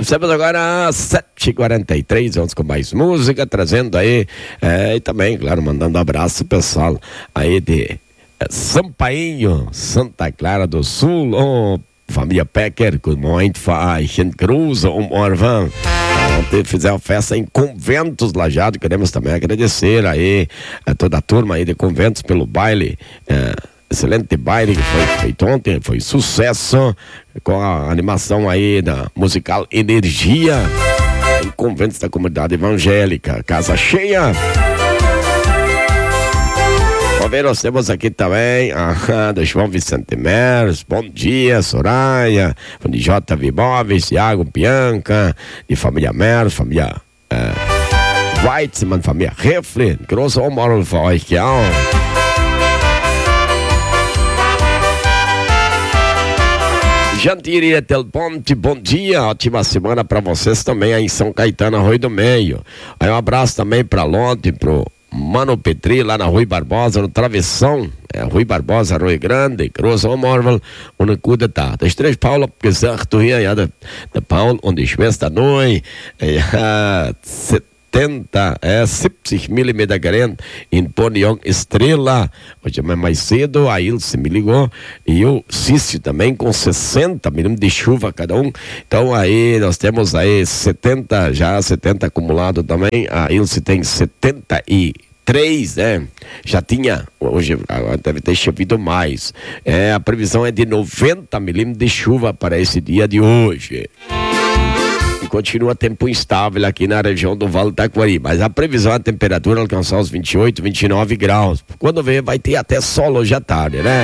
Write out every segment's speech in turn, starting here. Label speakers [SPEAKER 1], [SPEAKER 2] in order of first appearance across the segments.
[SPEAKER 1] Estamos agora às 7h43, vamos com mais música, trazendo aí, e também, claro, mandando um abraço pessoal aí de Sampainho, Santa Clara do Sul, família Pecker, com muito faz, gente cruza, Orvan. Ontem fizeram festa em Conventos Lajeado. Queremos também agradecer aí a toda a turma aí de Conventos pelo baile, excelente baile que foi feito ontem, foi sucesso com a animação aí da musical Energia em Conventos da Comunidade Evangélica, casa cheia. Vamos ver, nós temos aqui também do João Vicente Meres, bom dia, Soraya, de JV Imóveis, Thiago Bianca, de família Meres, família Weitzmann, família Refle, grosso amor für euch, ja. Jantiria Del Ponte, bom dia, ótima semana para vocês também aí em São Caetano, Arroio do Meio. Aí um abraço também para Lonte, pro Mano Petri, lá na Rui Barbosa, no Travessão, Rui Barbosa, Arroio Grande, Grosso Morval, onde cuida das três Paula, gesagt, hier, da Paul und die Schwester Neu, 70 milímetros grande em Ponião Estrela. Hoje mais cedo a Ilse me ligou e o Cício também com 60 milímetros de chuva cada um. Então aí nós temos aí 70 acumulado também. A Ilse tem 73, né? Já tinha, hoje deve ter chovido mais. A previsão é de 90 milímetros de chuva para esse dia de hoje. E continua tempo instável aqui na região do Vale do Taquari, mas a previsão é a temperatura alcançar os 28, 29 graus. Quando vê, vai ter até sol hoje à tarde, né?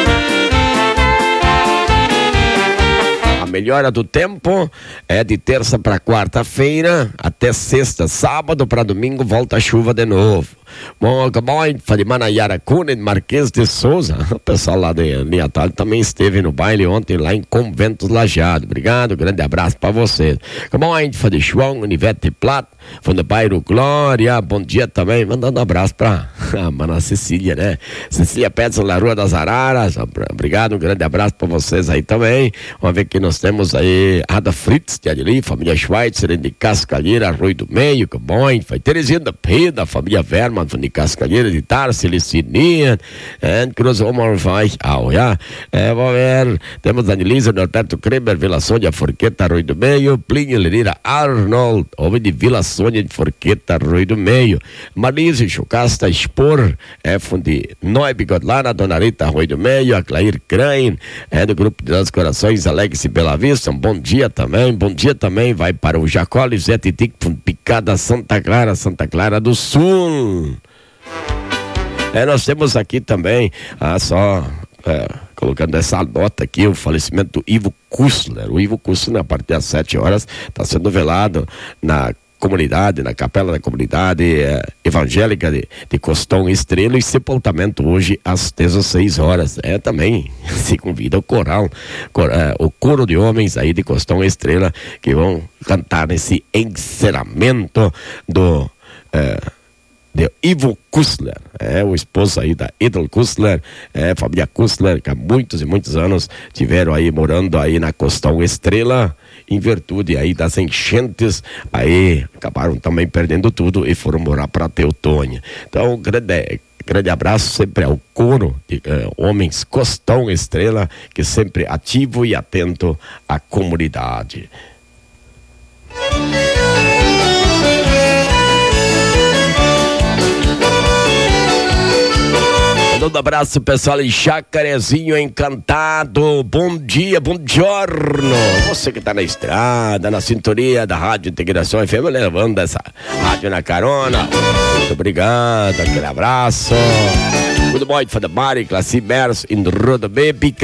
[SPEAKER 1] A melhora do tempo é de terça para quarta-feira, até sexta, sábado para domingo, volta a chuva de novo. Bom, de Manayara Kunen, Marquês de Souza, o pessoal lá de Niatal também esteve no baile ontem lá em Conventos Lajeado. Obrigado, grande abraço para vocês. Bom, a gente foi de João, Univete Plata, foi do bairro Glória, bom dia também, mandando um abraço para a mana Cecília, né? Cecília Peterson, na Rua das Araras, obrigado, um grande abraço para vocês aí também. Vamos ver que nós temos aí Ada Fritz, de ali, família Schweitzer, de Cascalheira, Arroio do Meio, que bom, foi Terezinha da Peda, família Verma, de Cascalheira, de Tarso, Celicininha, Cruz Omar Vai, vamos ver, temos Anilisa, Norberto Kremer, Vila Sônia, Forqueta, Arroio do Meio, Plínio Lenira, Arnold, homem de Vila Sônia, de Forqueta, Arroio do Meio, Marisa, Chocasta, Expor, de Neubigod, lá na Dona Rita, Arroio do Meio, a Clair Crane, do Grupo dos Corações, Alex e Bela Vista, bom dia também, vai para o Jacó, Zé Titic, Picada, Santa Clara do Sul. Nós temos aqui também, colocando essa nota aqui, o falecimento do Ivo Kussler. O Ivo Kussler, a partir das 7 horas, está sendo velado na comunidade, na capela da comunidade evangélica de Costão Estrela, e sepultamento hoje às 16 horas. Também se convida o coral, o coro de homens aí de Costão Estrela, que vão cantar nesse encerramento de Ivo Kussler, o esposo aí da Edel Kussler, família Kussler, que há muitos e muitos anos tiveram aí morando aí na Costão Estrela, em virtude aí das enchentes, aí acabaram também perdendo tudo e foram morar para Teutônia. Então, grande abraço sempre ao coro de homens Costão Estrela, que sempre ativo e atento à comunidade. Um abraço pessoal em Jacarezinho Encantado, bom dia, bom giorno. Você que está na estrada, na sintonia da Rádio Integração FM, levando essa rádio na carona, muito obrigado, aquele abraço. Good morning for the body, classe Mers in Rodobe.